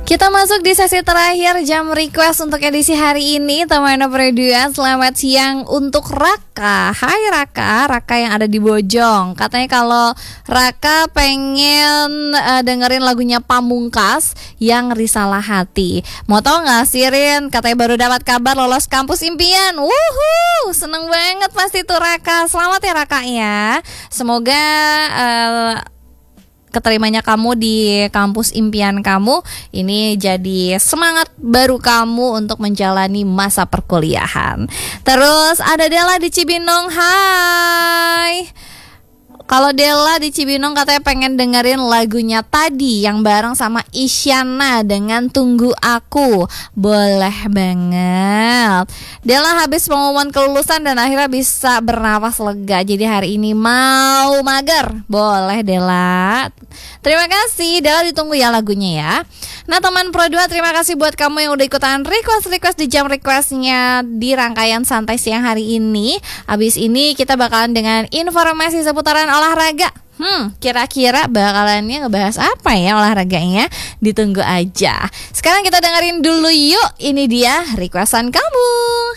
Kita masuk di sesi terakhir jam request untuk edisi hari ini, teman Produan. Selamat siang untuk Raka. Hai Raka, Raka yang ada di Bojong. Katanya kalau Raka pengen dengerin lagunya Pamungkas yang Risalah Hati. Mau tau gak sih Rin, katanya baru dapat kabar lolos kampus impian. Wuhu, seneng banget pasti tuh Raka. Selamat ya Raka ya. Semoga keterimanya kamu di kampus impian kamu ini jadi semangat baru kamu untuk menjalani masa perkuliahan. Terus ada Della di Cibinong. Hai. Kalau Della di Cibinong katanya pengen dengerin lagunya tadi yang bareng sama Isyana dengan Tunggu Aku. Boleh banget. Della habis pengumuman kelulusan dan akhirnya bisa bernafas lega. Jadi hari ini mau mager. Boleh Della. Terima kasih Della, ditunggu ya lagunya ya. Nah teman Pro 2, terima kasih buat kamu yang udah ikutan request di jam requestnya di rangkaian santai siang hari ini. Abis ini kita bakalan dengan informasi seputaran olahraga. Kira-kira bakalannya ngebahas apa ya olahraganya? Ditunggu aja. Sekarang kita dengerin dulu yuk. Ini dia requestan kamu.